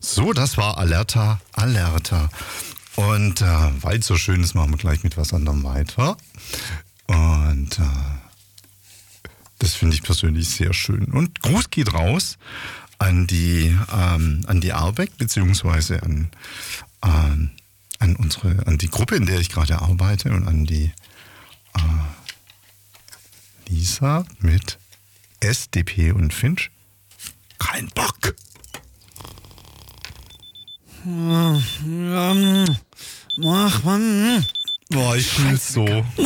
So, das war Alerta, Alerta. Und weil es so schön ist, machen wir gleich mit was anderem weiter. Und das finde ich persönlich sehr schön. Und Gruß geht raus an die Arbeck, beziehungsweise an die Gruppe, in der ich gerade arbeite, und an die Lisa mit SDP und Finch. Kein Bock. Ach, Mann. Boah, ich fühl's so.